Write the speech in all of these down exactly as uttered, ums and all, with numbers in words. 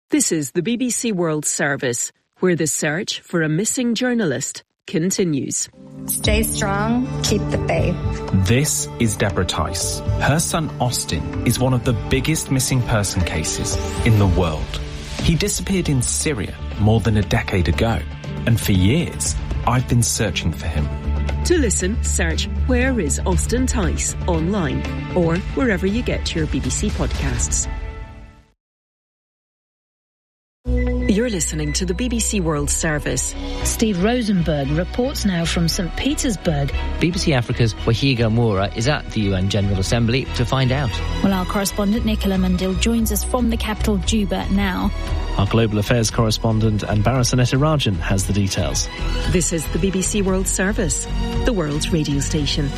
This is the B B C World Service, where the search for a missing journalist continues. Stay strong, keep the faith. This is Deborah Tice. Her son Austin is one of the biggest missing person cases in the world. He disappeared in Syria more than a decade ago, and for years, I've been searching for him. To listen, search Where is Austin Tice online or wherever you get your B B C podcasts. You're listening to the B B C World Service. Steve Rosenberg reports now from Saint Petersburg. B B C Africa's Wahiga Moura is at the U N General Assembly to find out. Well, our correspondent Nicola Mundil joins us from the capital, Juba, now. Our global affairs correspondent Anbara Sanetirajan has the details. This is the B B C World Service, the world's radio station.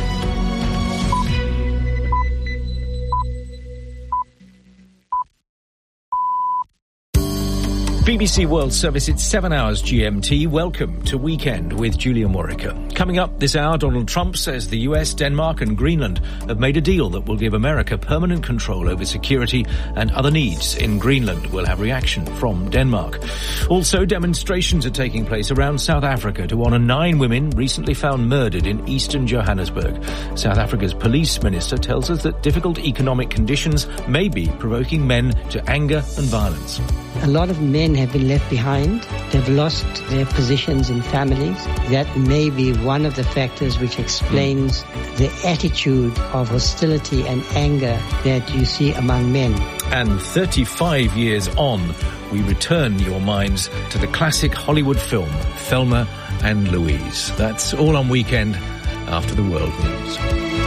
B B C World Service, it's seven hours G M T. Welcome to Weekend with Julia Morica. Coming up this hour, Donald Trump says the U S, Denmark and Greenland have made a deal that will give America permanent control over security and other needs in Greenland. We'll have reaction from Denmark. Also, demonstrations are taking place around South Africa to honour nine women recently found murdered in eastern Johannesburg. South Africa's police minister tells us that difficult economic conditions may be provoking men to anger and violence. A lot of men have been left behind. They've lost their positions in families. That may be one of the factors which explains the attitude of hostility and anger that you see among men. And thirty-five years on, we return your minds to the classic Hollywood film, Thelma and Louise. That's all on Weekend after the world news.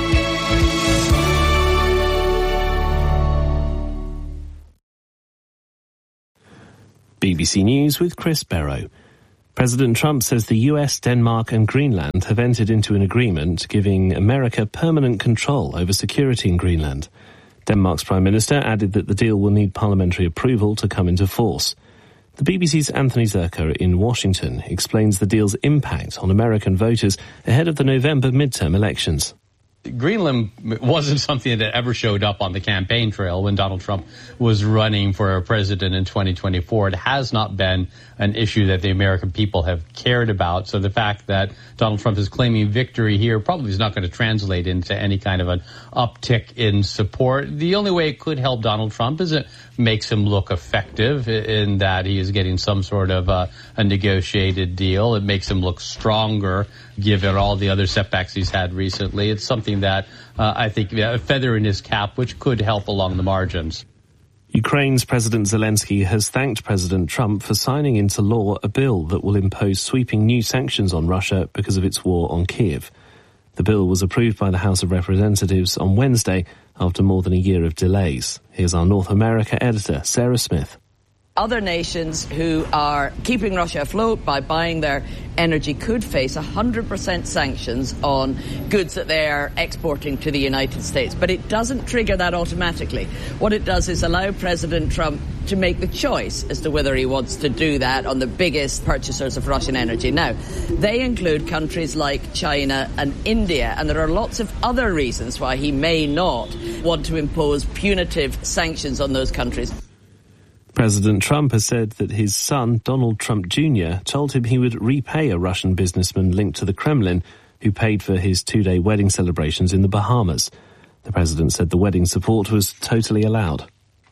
B B C News with Chris Barrow. President Trump says the U S, Denmark and Greenland have entered into an agreement giving America permanent control over security in Greenland. Denmark's Prime Minister added that the deal will need parliamentary approval to come into force. The B B C's Anthony Zerker in Washington explains the deal's impact on American voters ahead of the November midterm elections. Greenland wasn't something that ever showed up on the campaign trail when Donald Trump was running for president in twenty twenty-four. It has not been an issue that the American people have cared about. So the fact that Donald Trump is claiming victory here probably is not going to translate into any kind of an uptick in support. The only way it could help Donald Trump is it makes him look effective in that he is getting some sort of a, a negotiated deal. It makes him look stronger given all the other setbacks he's had recently. It's something that uh, I think a feather in his cap, which could help along the margins. Ukraine's President Zelensky has thanked President Trump for signing into law a bill that will impose sweeping new sanctions on Russia because of its war on Kyiv. The bill was approved by the House of Representatives on Wednesday after more than a year of delays. Here's our North America editor, Sarah Smith. Other nations who are keeping Russia afloat by buying their energy could face one hundred percent sanctions on goods that they are exporting to the United States. But it doesn't trigger that automatically. What it does is allow President Trump to make the choice as to whether he wants to do that on the biggest purchasers of Russian energy. Now, they include countries like China and India, and there are lots of other reasons why he may not want to impose punitive sanctions on those countries. President Trump has said that his son, Donald Trump Junior, told him he would repay a Russian businessman linked to the Kremlin who paid for his two-day wedding celebrations in the Bahamas. The president said the wedding support was totally allowed.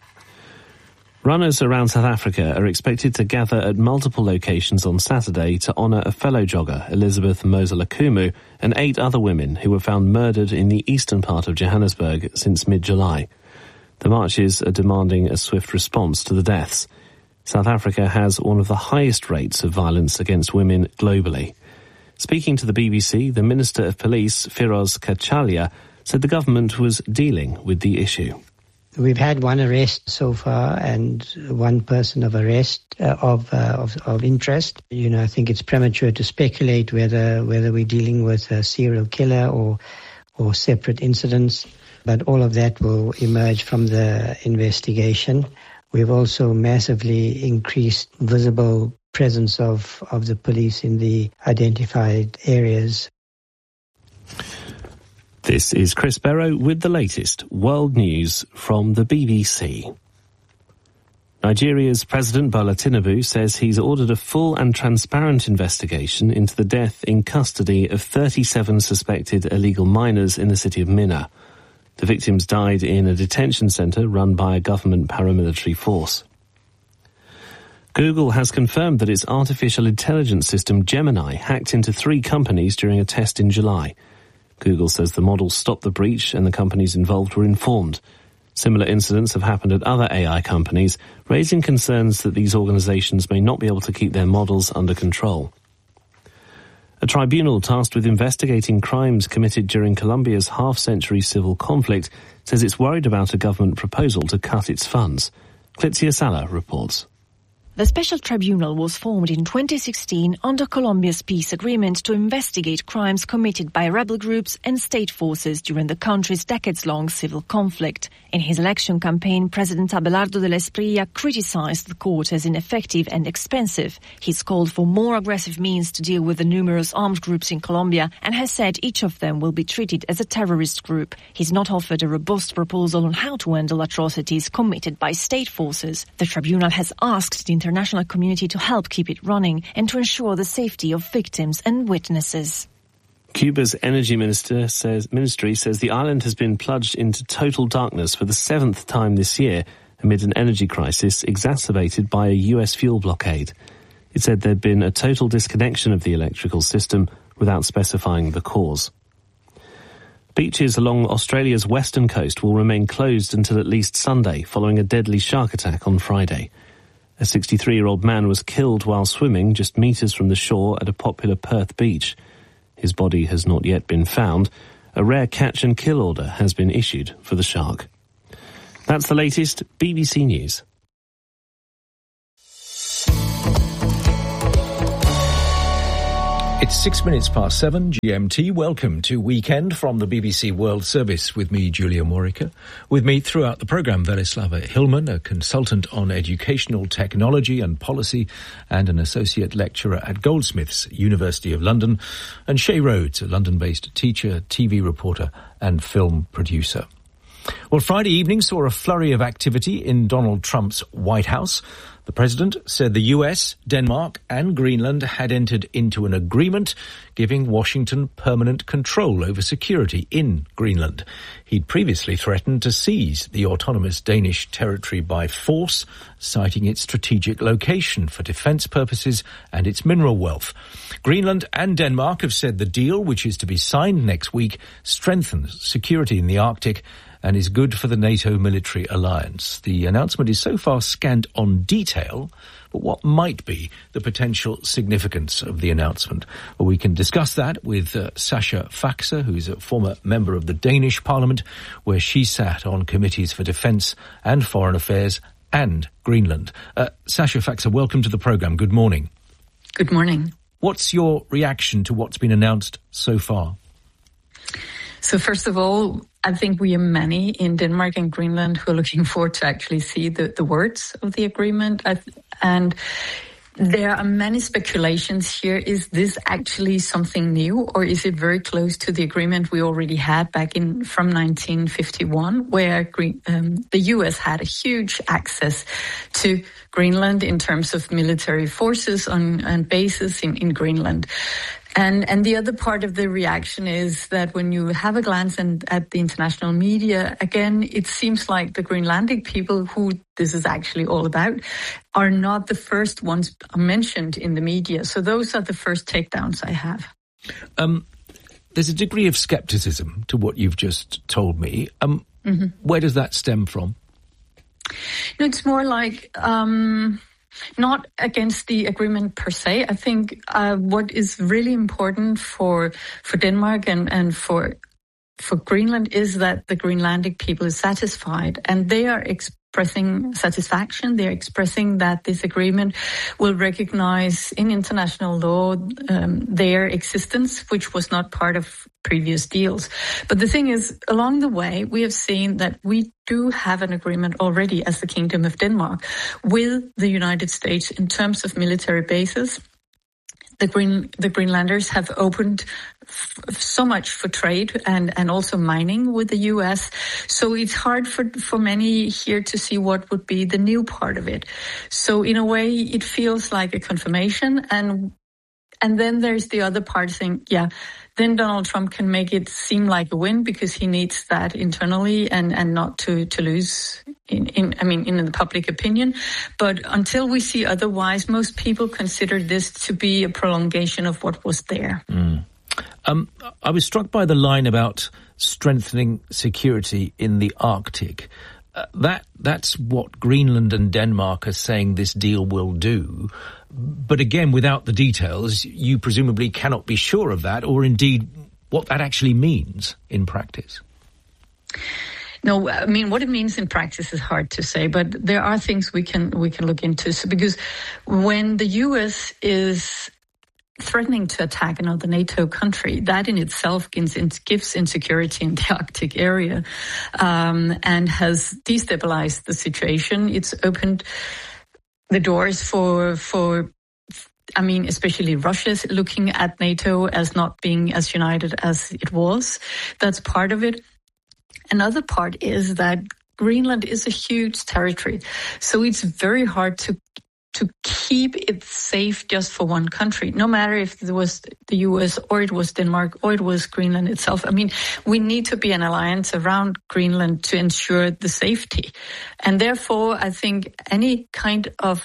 Runners around South Africa are expected to gather at multiple locations on Saturday to honour a fellow jogger, Elizabeth Moselakumu, and eight other women who were found murdered in the eastern part of Johannesburg since mid-July. The marches are demanding a swift response to the deaths. South Africa has one of the highest rates of violence against women globally. Speaking to the B B C, the Minister of Police, Firoz Kachalia, said the government was dealing with the issue. We've had one arrest so far and one person of arrest uh, of, uh, of of interest. You know, I think it's premature to speculate whether whether we're dealing with a serial killer or or separate incidents. But all of that will emerge from the investigation. We've also massively increased visible presence of, of the police in the identified areas. This is Chris Barrow with the latest world news from the B B C. Nigeria's President Bola Tinubu says he's ordered a full and transparent investigation into the death in custody of thirty-seven suspected illegal miners in the city of Minna. The victims died in a detention centre run by a government paramilitary force. Google has confirmed that its artificial intelligence system Gemini hacked into three companies during a test in July. Google says the model stopped the breach and the companies involved were informed. Similar incidents have happened at other A I companies, raising concerns that these organizations may not be able to keep their models under control. A tribunal tasked with investigating crimes committed during Colombia's half-century civil conflict says it's worried about a government proposal to cut its funds. Clitzia Sala reports. The special tribunal was formed in twenty sixteen under Colombia's peace agreement to investigate crimes committed by rebel groups and state forces during the country's decades-long civil conflict. In his election campaign, President Abelardo de la Espriella criticized the court as ineffective and expensive. He's called for more aggressive means to deal with the numerous armed groups in Colombia and has said each of them will be treated as a terrorist group. He's not offered a robust proposal on how to handle atrocities committed by state forces. The tribunal has asked the international community to help keep it running and to ensure the safety of victims and witnesses. Cuba's energy minister says, ministry says the island has been plunged into total darkness for the seventh time this year amid an energy crisis exacerbated by a U S fuel blockade. It said there'd been a total disconnection of the electrical system without specifying the cause. Beaches along Australia's western coast will remain closed until at least Sunday following a deadly shark attack on Friday. A sixty-three-year-old man was killed while swimming just metres from the shore at a popular Perth beach. His body has not yet been found. A rare catch and kill order has been issued for the shark. That's the latest B B C News. It's six minutes past seven G M T. Welcome to Weekend from the B B C World Service with me, Julia Morica. With me throughout the programme, Verislava Hillman, a consultant on educational technology and policy and an associate lecturer at Goldsmiths, University of London, and Shay Rhodes, a London-based teacher, T V reporter and film producer. Well, Friday evening saw a flurry of activity in Donald Trump's White House. The president said the U S, Denmark and Greenland had entered into an agreement giving Washington permanent control over security in Greenland. He'd previously threatened to seize the autonomous Danish territory by force, citing its strategic location for defence purposes and its mineral wealth. Greenland and Denmark have said the deal, which is to be signed next week, strengthens security in the Arctic and is good for the NATO military alliance. The announcement is so far scant on detail, but what might be the potential significance of the announcement? Well, we can discuss that with uh, Sasha Faxe, who is a former member of the Danish Parliament, where she sat on committees for defence and foreign affairs and Greenland. Uh, Sasha Faxe, welcome to the programme. Good morning. Good morning. What's your reaction to what's been announced so far? So first of all, I think we are many in Denmark and Greenland who are looking forward to actually see the, the words of the agreement. And there are many speculations here. Is this actually something new, or is it very close to the agreement we already had back in from nineteen fifty-one, where Green, um, the U S had a huge access to Greenland in terms of military forces on, and bases in, in Greenland? And and the other part of the reaction is that when you have a glance and, at the international media, again, it seems like the Greenlandic people who this is actually all about are not the first ones mentioned in the media. So those are the first takedowns I have. Um, there's a degree of skepticism to what you've just told me. Um, mm-hmm. Where does that stem from? No, it's more like... Um, Not against the agreement per se. I think uh, what is really important for for Denmark and, and for for Greenland is that the Greenlandic people is satisfied, and they are expressing satisfaction. They're expressing that this agreement will recognize in international law um, their existence, which was not part of previous deals. But the thing is, along the way, we have seen that we do have an agreement already as the Kingdom of Denmark with the United States in terms of military bases. the Green the Greenlanders have opened f- so much for trade and, and also mining with the U S. So it's hard for, for many here to see what would be the new part of it. So in a way, it feels like a confirmation. And and then there's the other part saying, yeah, then Donald Trump can make it seem like a win because he needs that internally and, and not to, to lose in, in, I mean, in the public opinion. But until we see otherwise, most people consider this to be a prolongation of what was there. Mm. Um, I was struck by the line about strengthening security in the Arctic. Uh, that that's what Greenland and Denmark are saying this deal will do. But again, without the details, you presumably cannot be sure of that, or indeed what that actually means in practice. No, I mean, what it means in practice is hard to say, but there are things we can we can look into. So, because when the U S is threatening to attack another NATO country, that in itself gives, gives insecurity in the Arctic area um, and has destabilized the situation. It's opened the doors for, for, I mean, especially Russia's looking at NATO as not being as united as it was. That's part of it. Another part is that Greenland is a huge territory. So it's very hard to to keep it safe just for one country, no matter if it was the U S or it was Denmark or it was Greenland itself. I mean, we need to be an alliance around Greenland to ensure the safety. And therefore, I think any kind of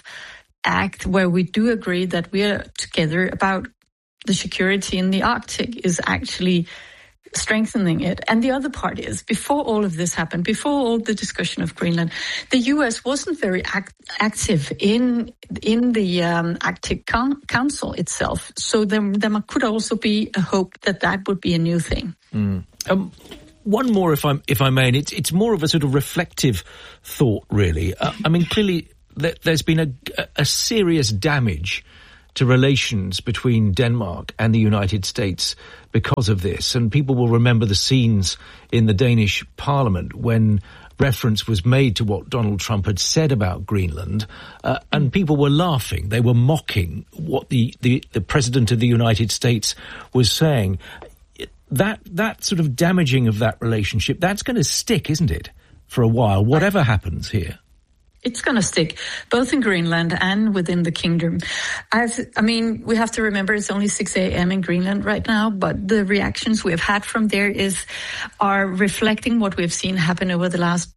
act where we do agree that we are together about the security in the Arctic is actually strengthening it. And the other part is, before all of this happened, before all the discussion of Greenland, the U S wasn't very act- active in in the um, Arctic Con- Council itself. So there, there could also be a hope that that would be a new thing. Mm. Um, one more, if I if I may, and it's it's more of a sort of reflective thought, really. Uh, I mean, clearly th- there's been a, a serious damage to relations between Denmark and the United States because of this. And people will remember the scenes in the Danish parliament when reference was made to what Donald Trump had said about Greenland, uh, and people were laughing. They were mocking what the, the, the President of the United States was saying. That, that sort of damaging of that relationship, that's going to stick, isn't it, for a while, whatever happens here? It's going to stick, both in Greenland and within the kingdom. I've, I mean, we have to remember it's only six a.m. in Greenland right now, but the reactions we have had from there is are reflecting what we've seen happen over the last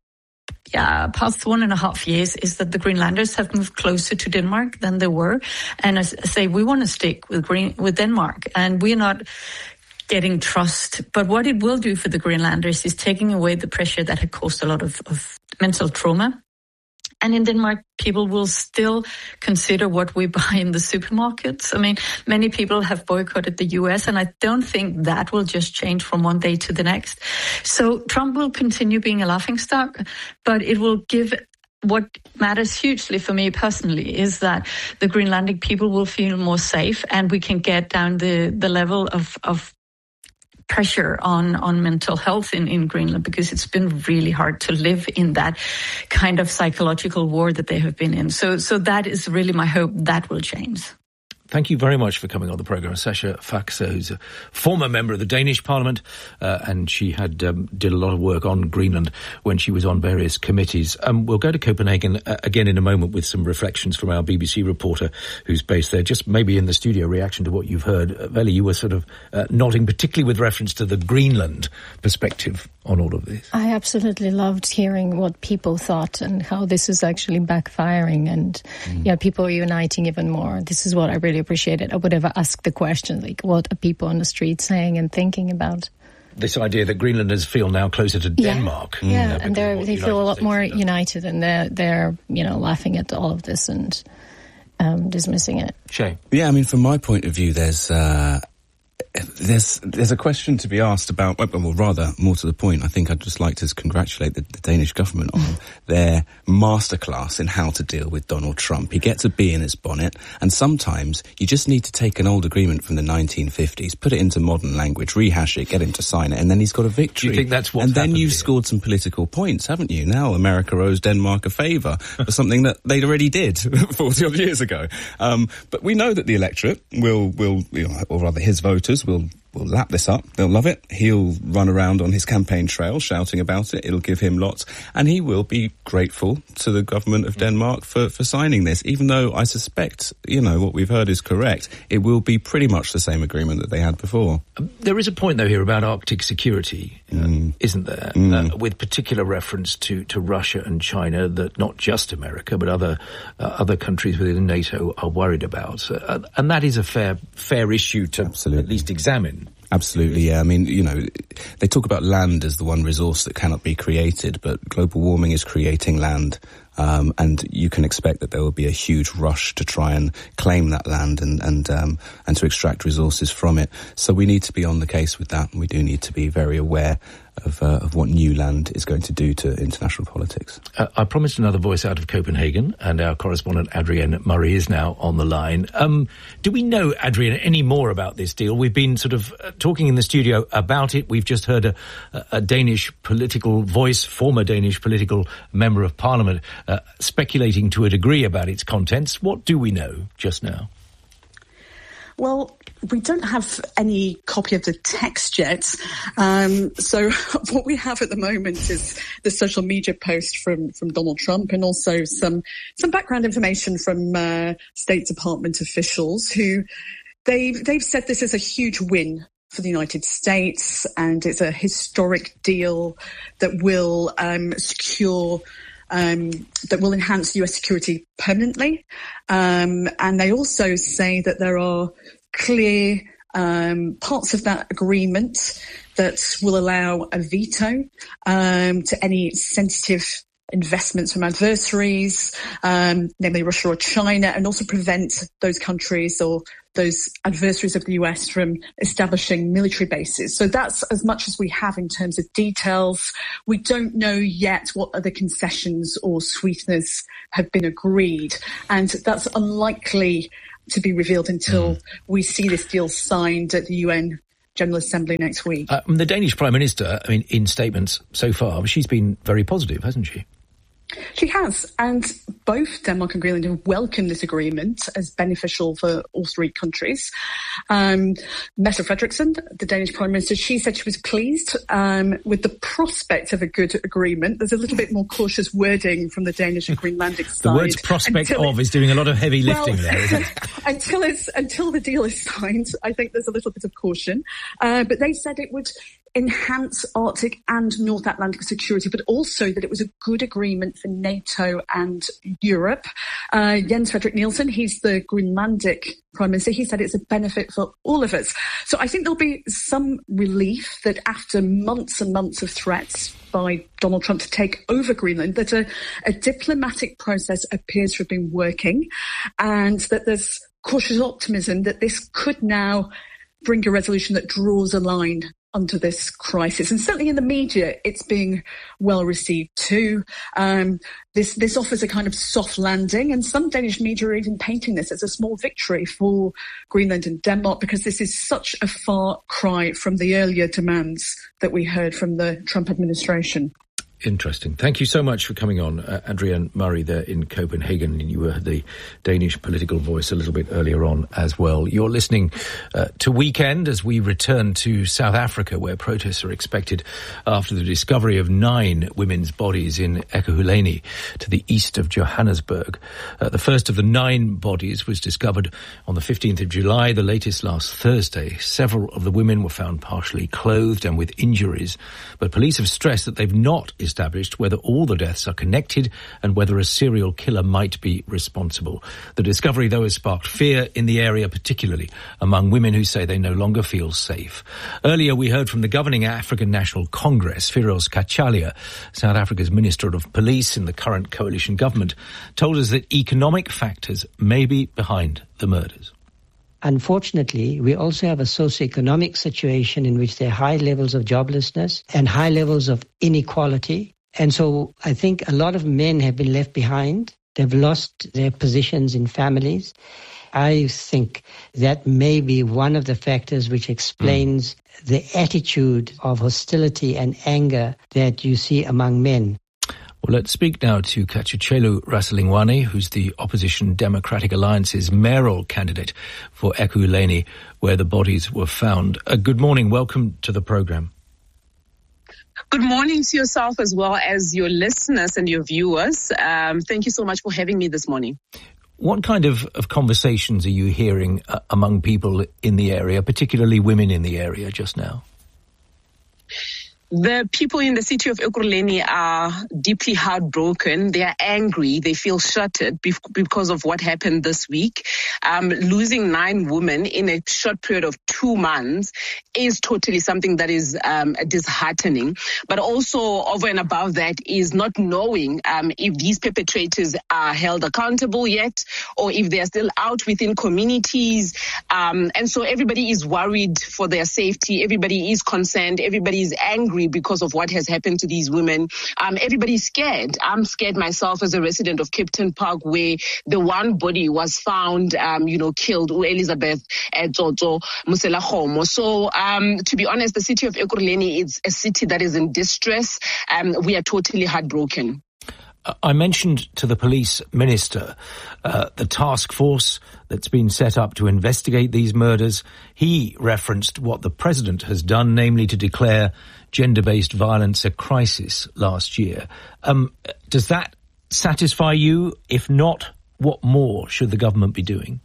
yeah, past one and a half years, is that the Greenlanders have moved closer to Denmark than they were. And as I say, we want to stick with Green, with Denmark, and we're not getting trust. But what it will do for the Greenlanders is taking away the pressure that had caused a lot of, of mental trauma. And in Denmark, people will still consider what we buy in the supermarkets. I mean, many people have boycotted the U S, and I don't think that will just change from one day to the next. So Trump will continue being a laughingstock, but it will give what matters hugely for me personally is that the Greenlandic people will feel more safe, and we can get down the, the level of, of pressure on, on mental health in, in Greenland, because it's been really hard to live in that kind of psychological war that they have been in. So, so that is really my hope that will change. Thank you very much for coming on the programme. Sascha Faxe, who's a former member of the Danish Parliament, uh, and she had um, did a lot of work on Greenland when she was on various committees. Um, we'll go to Copenhagen uh, again in a moment with some reflections from our B B C reporter who's based there. Just maybe in the studio reaction to what you've heard. Uh, Veli, you were sort of uh, nodding, particularly with reference to the Greenland perspective on all of this. I absolutely loved hearing what people thought and how this is actually backfiring, and mm. yeah, people are uniting even more. This is what I really appreciate it. I would have asked the question, like, what are people on the street saying and thinking about? This idea that Greenlanders feel now closer to yeah. Denmark. Yeah, uh, and they they feel a lot more united, and they're, they're, you know, laughing at all of this and um, dismissing it. Shay? Yeah, I mean, from my point of view, there's... Uh, there's there's a question to be asked about, well, rather, more to the point, I think I'd just like to congratulate the, the Danish government on their masterclass in how to deal with Donald Trump. He gets a bee in his bonnet, and sometimes you just need to take an old agreement from the nineteen fifties, put it into modern language, rehash it, get him to sign it, and then he's got a victory. Do you think that's what's And then you've here? scored some political points, haven't you? Now America owes Denmark a favour for something that they already did forty odd years ago. Um, but we know that the electorate will, will, you know, or rather his voters will will lap this up. They'll love it. He'll run around on his campaign trail shouting about it. It'll give him lots. And he will be grateful to the government of Denmark for, for signing this, even though I suspect, you know, what we've heard is correct. It will be pretty much the same agreement that they had before. Um, there is a point, though, here about Arctic security, uh, mm. isn't there? Mm. Uh, with particular reference to, to Russia and China that not just America, but other uh, other countries within NATO are worried about. Uh, and that is a fair fair issue to Absolutely. At least examine. Absolutely, yeah. I mean, you know, they talk about land as the one resource that cannot be created, but global warming is creating land. Um, and you can expect that there will be a huge rush to try and claim that land and, and, um, and to extract resources from it. So we need to be on the case with that, and we do need to be very aware of, uh, of what new land is going to do to international politics. Uh, I promised another voice out of Copenhagen, and our correspondent Adrienne Murray is now on the line. Um, do we know, Adrienne, any more about this deal? We've been sort of uh, talking in the studio about it. We've just heard a, a Danish political voice, former Danish political member of parliament, uh, speculating to a degree about its contents. What do we know just now? Well, we don't have any copy of the text yet. Um, so what we have at the moment is the social media post from, from Donald Trump, and also some, some background information from, uh, State Department officials who they've, they've said this is a huge win for the United States, and it's a historic deal that will, um, secure Um, that will enhance U S security permanently. Um, and they also say that there are clear um, parts of that agreement that will allow a veto um, to any sensitive investments from adversaries, um, namely Russia or China, and also prevent those countries or those adversaries of the U S from establishing military bases. So that's as much as we have in terms of details. We don't know yet what other concessions or sweeteners have been agreed, and that's unlikely to be revealed until mm. we see this deal signed at the U N General Assembly next week. Uh, the Danish Prime Minister, I mean, in statements so far, she's been very positive, hasn't she? She has, and both Denmark and Greenland have welcomed this agreement as beneficial for all three countries. Um, Mette Frederiksen, the Danish Prime Minister, she said she was pleased um, with the prospect of a good agreement. There's a little bit more cautious wording from the Danish and Greenlandic side. The words prospect of it, is doing a lot of heavy lifting well, there, isn't it? until, it's, until the deal is signed, I think there's a little bit of caution. Uh, but they said it would enhance Arctic and North Atlantic security, but also that it was a good agreement for NATO and Europe. Uh, Jens Frederik Nielsen, he's the Greenlandic Prime Minister, he said it's a benefit for all of us. So I think there'll be some relief that after months and months of threats by Donald Trump to take over Greenland, that a, a diplomatic process appears to have been working, and that there's cautious optimism that this could now bring a resolution that draws a line under this crisis. And certainly in the media, it's being well received too. Um, this, this offers a kind of soft landing, and some Danish media are even painting this as a small victory for Greenland and Denmark, because this is such a far cry from the earlier demands that we heard from the Trump administration. Interesting. Thank you so much for coming on, uh, Adrienne Murray there in Copenhagen. You were the Danish political voice a little bit earlier on as well. You're listening uh, to Weekend as we return to South Africa, where protests are expected after the discovery of nine women's bodies in Ekurhuleni to the east of Johannesburg. Uh, the first of the nine bodies was discovered on the fifteenth of July, the latest last Thursday. Several of the women were found partially clothed and with injuries, but police have stressed that they've not established whether all the deaths are connected and whether a serial killer might be responsible. The discovery, though, has sparked fear in the area, particularly among women who say they no longer feel safe. Earlier, we heard from the governing African National Congress. Firoz Kachalia, South Africa's Minister of Police in the current coalition government, told us that economic factors may be behind the murders. unfortunately, we also have a socioeconomic situation in which there are high levels of joblessness and high levels of inequality. And so I think a lot of men have been left behind. They've lost their positions in families. I think that may be one of the factors which explains mm. the attitude of hostility and anger that you see among men. Well, let's speak now to Katshachelu Rasalingwane, who's the Opposition Democratic Alliance's mayoral candidate for Ekurhuleni, where the bodies were found. Uh, good morning. Welcome to the programme. Good morning to yourself as well as your listeners and your viewers. Um, thank you so much for having me this morning. What kind of, of conversations are you hearing uh, among people in the area, particularly women in the area just now? The people in the city of Ekurhuleni are deeply heartbroken. They are angry. They feel shattered because of what happened this week. Um, losing nine women in a short period of two months is totally something that is um, disheartening. But also over and above that is not knowing um, if these perpetrators are held accountable yet or if they are still out within communities. Um, and so everybody is worried for their safety. Everybody is concerned. Everybody is angry because of what has happened to these women. Um, everybody's scared. I'm scared myself as a resident of Captain Park, where the one body was found, um, you know, killed, Elizabeth Zoto Musela. So, um, to be honest, the city of Ekurhuleni is a city that is in distress. Um, we are totally heartbroken. I mentioned to the police minister uh, the task force that's been set up to investigate these murders. He referenced what the president has done, namely to declare gender-based violence a crisis last year. Um, does that satisfy you? If not, what more should the government be doing?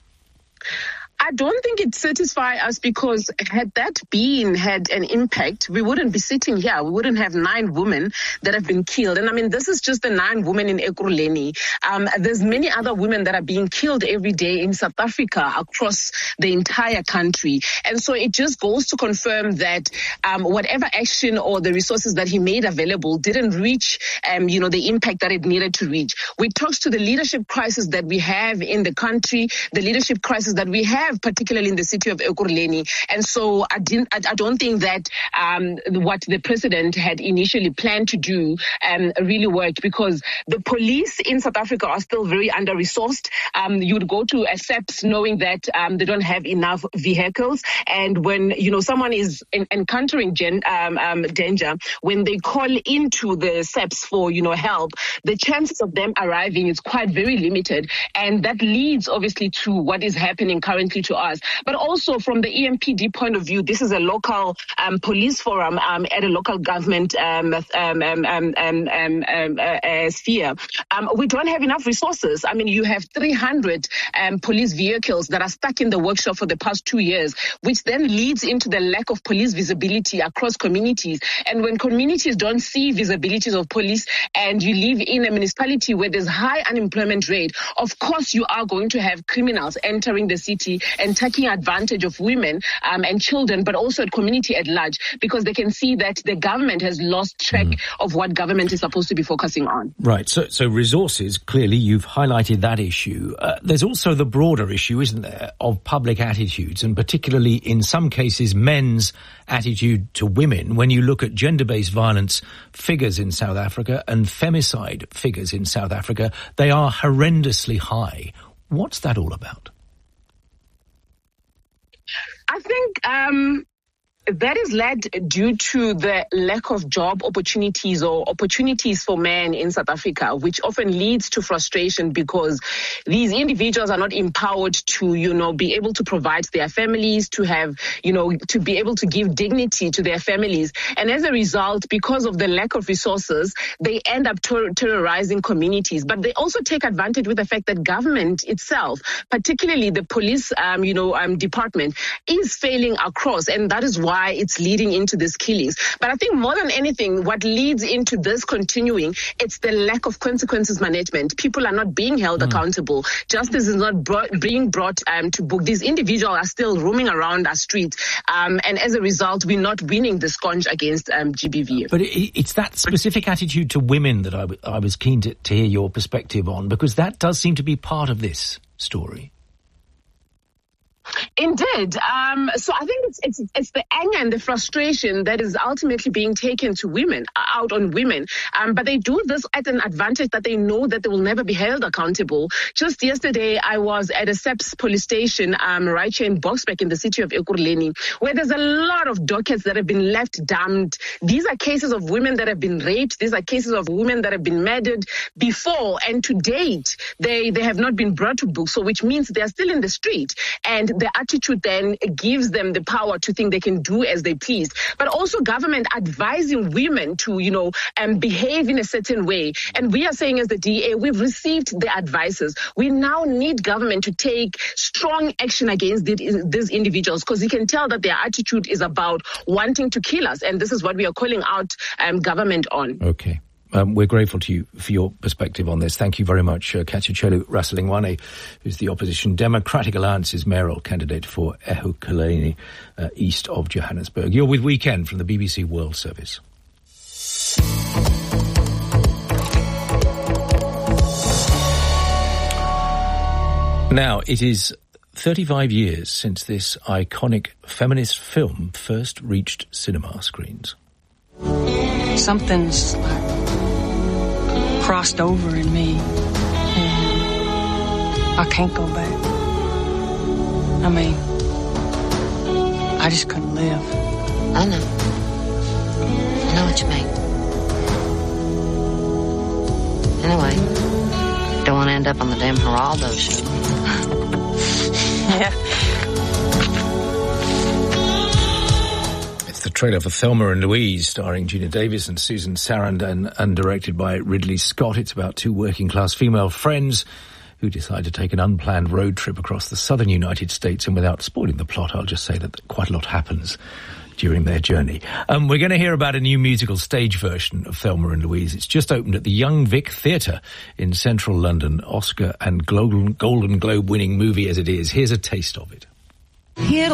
I don't think it satisfies us, because had that been had an impact, we wouldn't be sitting here. We wouldn't have nine women that have been killed. And I mean, this is just the nine women in Ekurhuleni. Um, there's many other women that are being killed every day in South Africa, across the entire country. And so it just goes to confirm that um, whatever action or the resources that he made available didn't reach, um, you know, the impact that it needed to reach. We talked to the leadership crisis that we have in the country, the leadership crisis that we have, particularly in the city of Ekurhuleni. And so I didn't, I, I don't think that um, what the president had initially planned to do um, really worked, because the police in South Africa are still very under-resourced. Um, you would go to a S A P S knowing that um, they don't have enough vehicles. And when, you know, someone is in, encountering gen, um, um, danger, when they call into the S A P S for, you know, help, the chances of them arriving is quite very limited. And that leads obviously to what is happening currently to us. But also from the E M P D point of view, this is a local um, police forum um, at a local government um, um, um, um, um, um, uh, uh, sphere. Um, we don't have enough resources. I mean, you have three hundred um, police vehicles that are stuck in the workshop for the past two years, which then leads into the lack of police visibility across communities. And when communities don't see visibilities of police, and you live in a municipality where there's high unemployment rate, of course you are going to have criminals entering the city and taking advantage of women um, and children, but also the community at large, because they can see that the government has lost track mm. of what government is supposed to be focusing on. Right. So, so resources, clearly you've highlighted that issue. Uh, there's also the broader issue, isn't there, of public attitudes, and particularly in some cases men's attitude to women. When you look at gender-based violence figures in South Africa and femicide figures in South Africa, they are horrendously high. What's that all about? I think um, that is led due to the lack of job opportunities or opportunities for men in South Africa, which often leads to frustration, because these individuals are not empowered to, you know, be able to provide to their families, to have, you know, to be able to give dignity to their families. And as a result, because of the lack of resources, they end up ter- terrorizing communities. But they also take advantage with the fact that government itself, particularly the police, um, you know, um, department, is failing across. And that is why it's leading into these killings. But I think more than anything, what leads into this continuing, it's the lack of consequences management. People are not being held mm. accountable. Justice is not brought, being brought um, to book. These individuals are still roaming around our streets. Um, and as a result, we're not winning the sconge against um, G B V. But it, it's that specific attitude to women that I, w- I was keen to, to hear your perspective on, because that does seem to be part of this story. Indeed. Um, so I think it's, it's it's the anger and the frustration that is ultimately being taken to women, out on women. Um, but they do this at an advantage that they know that they will never be held accountable. Just yesterday, I was at a S E P S police station um, right here in Boksburg in the city of Ekurhuleni, where there's a lot of dockets that have been left damned. These are cases of women that have been raped. These are cases of women that have been murdered before. And to date, they, they have not been brought to book. So which means they're still in the street. And the attitude then gives them the power to think they can do as they please. But also government advising women to, you know, um, behave in a certain way. And we are saying as the D A, we've received the advices. We now need government to take strong action against these individuals, because you can tell that their attitude is about wanting to kill us. And this is what we are calling out um, government on. Okay. Um, we're grateful to you for your perspective on this. Thank you very much, uh, Katsuchelu Rasalingwane, who's the opposition Democratic Alliance's mayoral candidate for Ekurhuleni, uh, east of Johannesburg. You're with Weekend from the B B C World Service. Now, it is thirty-five years since this iconic feminist film first reached cinema screens. Something's like crossed over in me, and I can't go back. I mean, I just couldn't live. I know. I know what you mean. Anyway, don't want to end up on the damn Geraldo show. Yeah. It's the trailer for Thelma and Louise, starring Gina Davis and Susan Sarandon, and directed by Ridley Scott. It's about two working-class female friends who decide to take an unplanned road trip across the southern United States. And without spoiling the plot, I'll just say that quite a lot happens during their journey. Um, we're going to hear about a new musical stage version of Thelma and Louise. It's just opened at the Young Vic Theatre in central London. Oscar and Golden, Golden Globe winning movie as it is. Here's a taste of it. Here